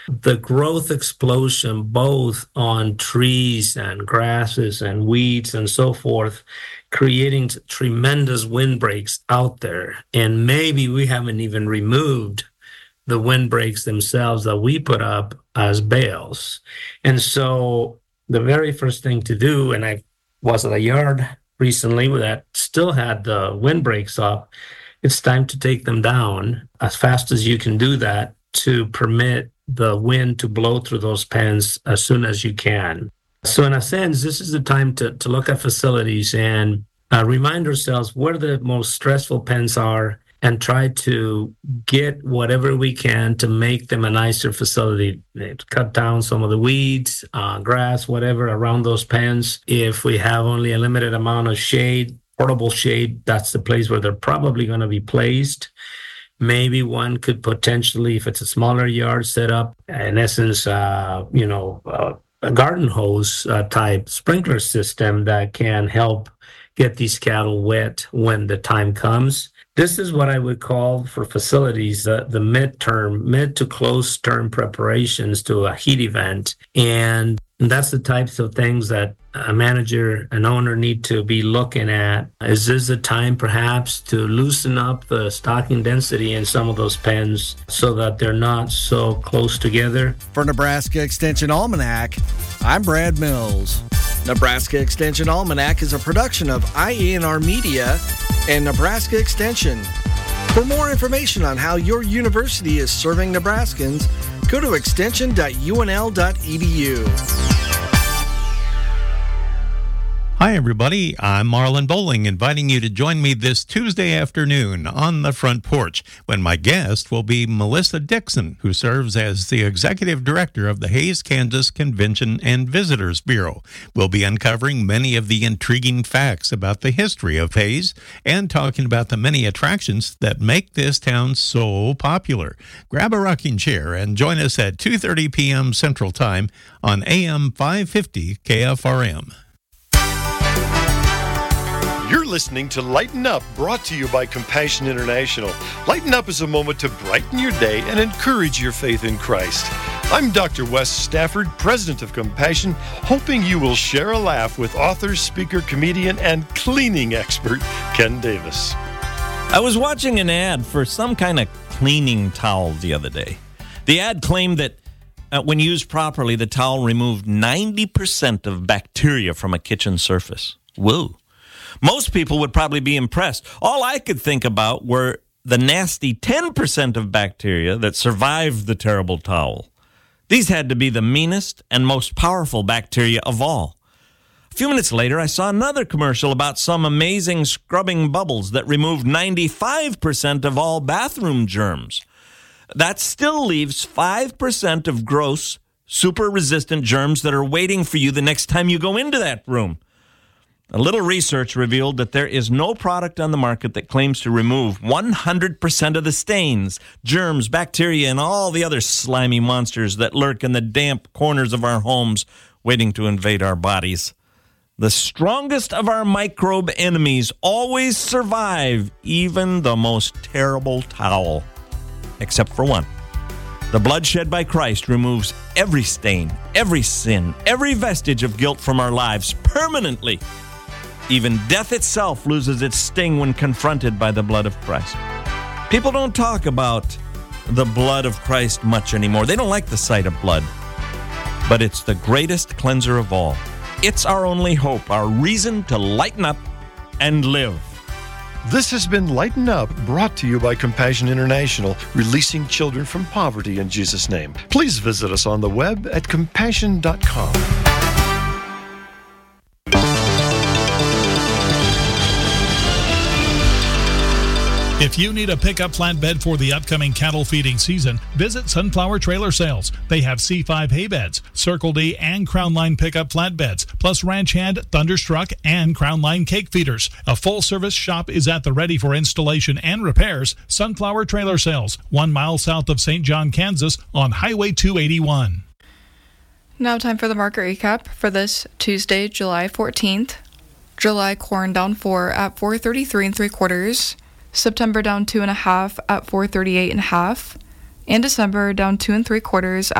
the growth explosion, both on trees and grasses and weeds and so forth, creating tremendous windbreaks out there. And maybe we haven't even removed the windbreaks themselves that we put up as bales. And so the very first thing to do, and I was at a yard recently that still had the windbreaks up, it's time to take them down as fast as you can do that to permit the wind to blow through those pens as soon as you can. So in a sense, this is the time to look at facilities and remind ourselves where the most stressful pens are and try to get whatever we can to make them a nicer facility. Cut down some of the weeds, grass, whatever around those pens. If we have only a limited amount of shade, portable shade, that's the place where they're probably going to be placed. Maybe one could potentially, if it's a smaller yard, set up, in essence, a garden hose type sprinkler system that can help get these cattle wet when the time comes. This is what I would call for facilities the mid to close term preparations to a heat event. And that's the types of things that a manager, an owner need to be looking at. Is this a time perhaps to loosen up the stocking density in some of those pens so that they're not so close together? For Nebraska Extension Almanac, I'm Brad Mills. Nebraska Extension Almanac is a production of IENR Media and Nebraska Extension. For more information on how your university is serving Nebraskans, go to extension.unl.edu. Hi, everybody. I'm Marlon Bowling, inviting you to join me this Tuesday afternoon on the front porch when my guest will be Melissa Dixon, who serves as the executive director of the Hays, Kansas Convention and Visitors Bureau. We'll be uncovering many of the intriguing facts about the history of Hays and talking about the many attractions that make this town so popular. Grab a rocking chair and join us at 2:30 p.m. Central Time on AM 550 KFRM. You're listening to Lighten Up, brought to you by Compassion International. Lighten Up is a moment to brighten your day and encourage your faith in Christ. I'm Dr. Wes Stafford, president of Compassion, hoping you will share a laugh with author, speaker, comedian, and cleaning expert Ken Davis. I was watching an ad for some kind of cleaning towel the other day. The ad claimed that when used properly, the towel removed 90% of bacteria from a kitchen surface. Whoa. Most people would probably be impressed. All I could think about were the nasty 10% of bacteria that survived the terrible towel. These had to be the meanest and most powerful bacteria of all. A few minutes later, I saw another commercial about some amazing scrubbing bubbles that removed 95% of all bathroom germs. That still leaves 5% of gross, super-resistant germs that are waiting for you the next time you go into that room. A little research revealed that there is no product on the market that claims to remove 100% of the stains, germs, bacteria, and all the other slimy monsters that lurk in the damp corners of our homes waiting to invade our bodies. The strongest of our microbe enemies always survive even the most terrible towel. Except for one. The blood shed by Christ removes every stain, every sin, every vestige of guilt from our lives permanently. Even death itself loses its sting when confronted by the blood of Christ. People don't talk about the blood of Christ much anymore. They don't like the sight of blood. But it's the greatest cleanser of all. It's our only hope, our reason to lighten up and live. This has been Lighten Up, brought to you by Compassion International, releasing children from poverty in Jesus' name. Please visit us on the web at compassion.com. If you need a pickup flatbed for the upcoming cattle feeding season, visit Sunflower Trailer Sales. They have C5 hay beds, Circle D and Crown Line pickup flatbeds, plus Ranch Hand, Thunderstruck, and Crown Line cake feeders. A full-service shop is at the ready for installation and repairs. Sunflower Trailer Sales, 1 mile south of St. John, Kansas, on Highway 281. Now time for the market recap for this Tuesday, July 14th. July corn down 4 at 433 3/4. September down 2.5 at 438.5, and December down 2 3/4